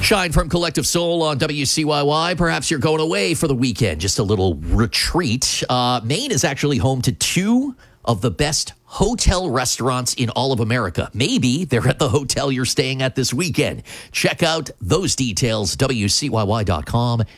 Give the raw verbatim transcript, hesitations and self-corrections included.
Shine from Collective Soul on W C Y Y. Perhaps you're going away for the weekend, just a little retreat. Uh, Maine is actually home to two of the best hotel restaurants in all of America. Maybe they're at the hotel you're staying at this weekend. Check out those details, W C Y Y dot com.